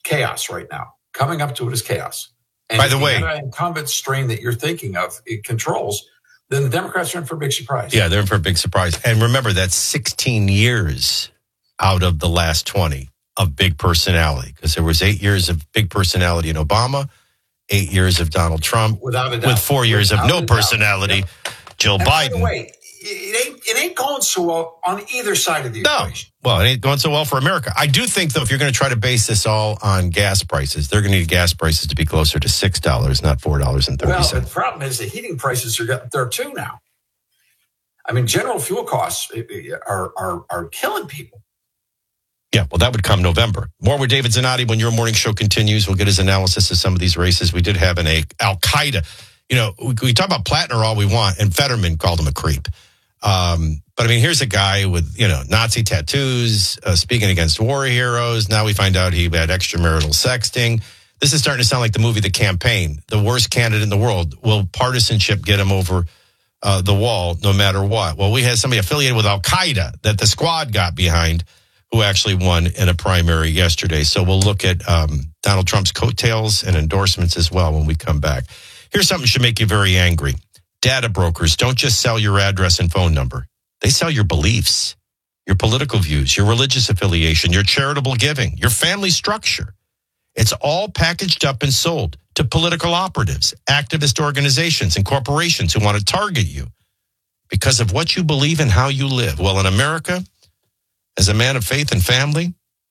chaos right now. Coming up to it is chaos. And by the way, the incumbent strain that you're thinking of, it controls, then the Democrats are in for a big surprise. Yeah, they're in for a big surprise. And remember, that's 16 years out of the last 20 of big personality, because there was 8 years of big personality in Obama, 8 years of Donald Trump, without a doubt, with 4 years of no personality, Jill Biden. By the way, it ain't going so well on either side of the equation. Well, it ain't going so well for America. I do think, though, if you're going to try to base this all on gas prices, they're going to need gas prices to be closer to $6, not $4.30. Well, the problem is the heating prices are up there too now. I mean, general fuel costs are killing people. Yeah, well, that would come November. More with David Zanotti when your morning show continues. We'll get his analysis of some of these races. We did have an Al-Qaeda. You know, we talk about Plattner all we want, and Fetterman called him a creep. But, I mean, here's a guy with, Nazi tattoos, speaking against war heroes. Now we find out he had extramarital sexting. This is starting to sound like the movie The Campaign. The worst candidate in the world. Will partisanship get him over the wall no matter what? Well, we had somebody affiliated with Al-Qaeda that the squad got behind, who actually won in a primary yesterday. So we'll look at Donald Trump's coattails and endorsements as well when we come back. Here's something that should make you very angry. Data brokers don't just sell your address and phone number. They sell your beliefs, your political views, your religious affiliation, your charitable giving, your family structure. It's all packaged up and sold to political operatives, activist organizations, and corporations who want to target you because of what you believe and how you live. Well, in America, as a man of faith and family,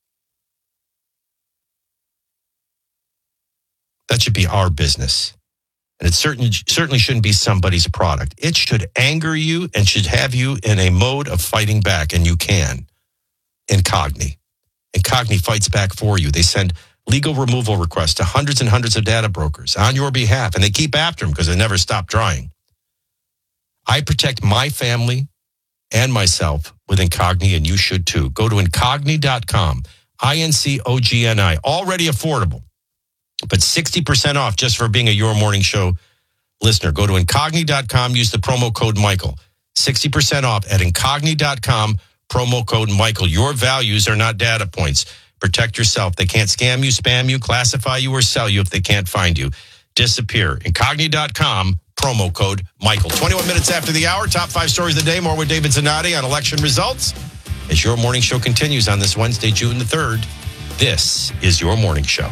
that should be our business. And it certainly shouldn't be somebody's product. It should anger you and should have you in a mode of fighting back, and you can. Incogni. Incogni fights back for you. They send legal removal requests to hundreds and hundreds of data brokers on your behalf, and they keep after them because they never stop trying. I protect my family and myself with Incogni, and you should too. Go to Incogni.com, INCOGNI, already affordable, but 60% off just for being a Your Morning Show listener. Go to Incogni.com, use the promo code Michael. 60% off at Incogni.com, promo code Michael. Your values are not data points. Protect yourself. They can't scam you, spam you, classify you, or sell you if they can't find you. Disappear. Incogni.com, promo code Michael. 21 minutes after the hour, top 5 stories of the day. More with David Zanotti on election results. As Your Morning Show continues on this Wednesday, June the 3rd, this is Your Morning Show.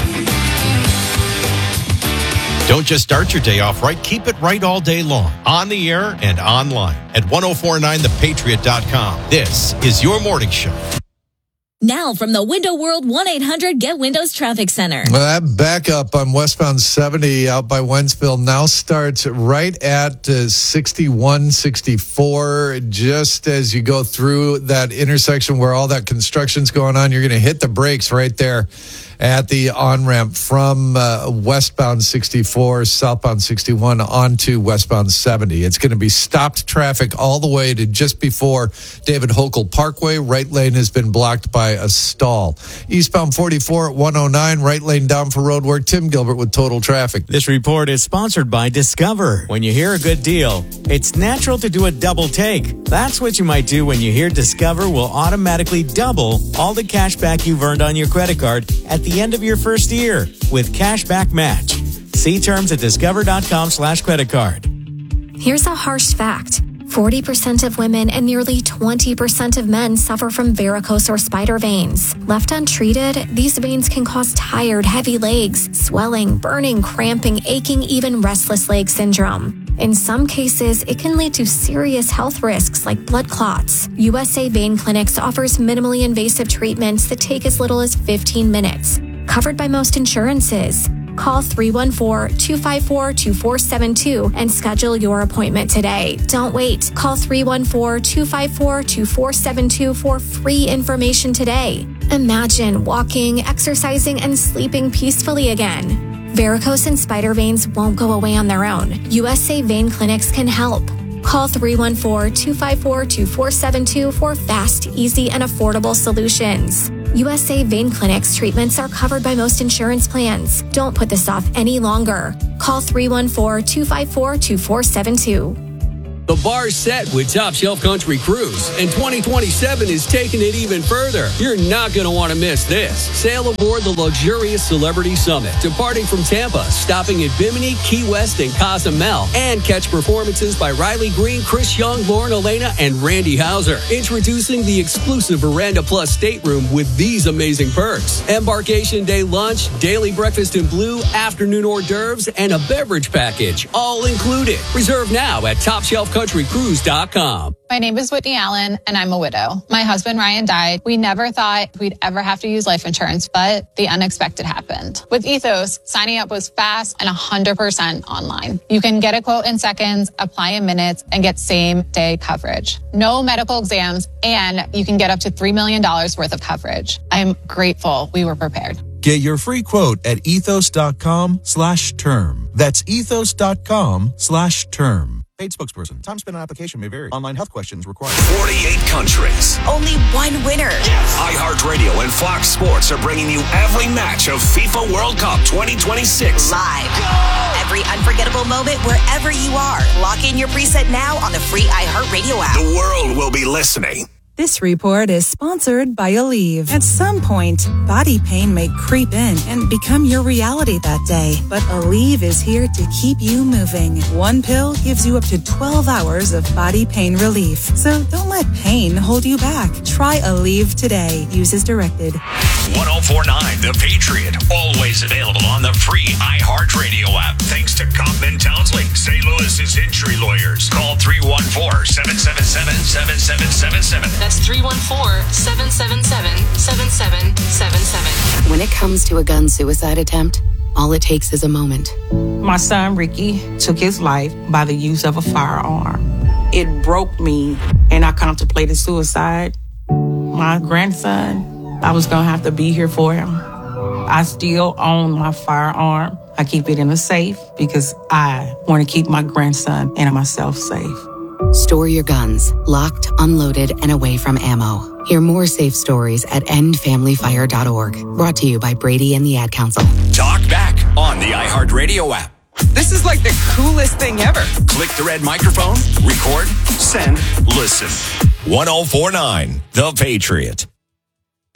Don't just start your day off right. Keep it right all day long. On the air and online at 1049thepatriot.com. This is Your Morning Show. Now from the Window World 1-800-GET-WINDOWS Traffic Center. Well, that backup on westbound 70 out by Wentzville now starts right at 61, 64. Just as you go through that intersection where all that construction's going on, you're going to hit the brakes right there at the on-ramp from westbound 64, southbound 61 onto westbound 70. It's going to be stopped traffic all the way to just before David Hochul Parkway. Right lane has been blocked by a stall. Eastbound 44 at 109, right lane down for road work. Tim Gilbert with Total Traffic. This report is sponsored by Discover. When you hear a good deal, it's natural to do a double take. That's what you might do when you hear Discover will automatically double all the cash back you've earned on your credit card at the end of your first year with Cashback Match. See terms at discover.com/credit card. Here's a harsh fact. 40% of women and nearly 20% of men suffer from varicose or spider veins. Left untreated, these veins can cause tired, heavy legs, swelling, burning, cramping, aching, even restless leg syndrome. In some cases, it can lead to serious health risks like blood clots. USA Vein Clinics offers minimally invasive treatments that take as little as 15 minutes. Covered by most insurances. Call 314-254-2472 and schedule your appointment today. Don't wait. Call 314-254-2472 for free information today. Imagine walking, exercising, and sleeping peacefully again. Varicose and spider veins won't go away on their own. USA Vein Clinics can help. Call 314-254-2472 for fast, easy, and affordable solutions. USA Vein Clinics treatments are covered by most insurance plans. Don't put this off any longer. Call 314-254-2472. The bar's set with Top Shelf Country Cruise, and 2027 is taking it even further. You're not going to want to miss this. Sail aboard the luxurious Celebrity Summit, departing from Tampa, stopping at Bimini, Key West, and Cozumel, and catch performances by Riley Green, Chris Young, Lauren Elena, and Randy Houser. Introducing the exclusive Veranda Plus stateroom with these amazing perks. Embarkation day lunch, daily breakfast in blue, afternoon hors d'oeuvres, and a beverage package, all included. Reserve now at TopShelfCountryCruise.com. My name is Whitney Allen, and I'm a widow. My husband, Ryan, died. We never thought we'd ever have to use life insurance, but the unexpected happened. With Ethos, signing up was fast and 100% online. You can get a quote in seconds, apply in minutes, and get same-day coverage. No medical exams, and you can get up to $3 million worth of coverage. I'm grateful we were prepared. Get your free quote at ethos.com/term. That's ethos.com/term. Paid spokesperson. Time spent on application may vary. Online health questions required. 48 countries. Only one winner. Yes. iHeartRadio and Fox Sports are bringing you every match of FIFA World Cup 2026. Live. Go! Every unforgettable moment wherever you are. Lock in your preset now on the free iHeartRadio app. The world will be listening. This report is sponsored by Aleve. At some point, body pain may creep in and become your reality that day. But Aleve is here to keep you moving. One pill gives you up to 12 hours of body pain relief. So don't let pain hold you back. Try Aleve today. Use as directed. 1049 The Patriot. Always available on the free iHeartRadio app. Thanks to Kaufman Townsley, St. Louis's injury lawyers. Call 314-777-7777. That's 314-777-7777. When it comes to a gun suicide attempt, all it takes is a moment. My son, Ricky, took his life by the use of a firearm. It broke me, and I contemplated suicide. My grandson, I was going to have to be here for him. I still own my firearm. I keep it in a safe because I want to keep my grandson and myself safe. Store your guns, locked, unloaded, and away from ammo. Hear more safe stories at endfamilyfire.org. Brought to you by Brady and the Ad Council. Talk back on the iHeartRadio app. This is like the coolest thing ever. Click the red microphone, record, send, listen. 1049 The Patriot.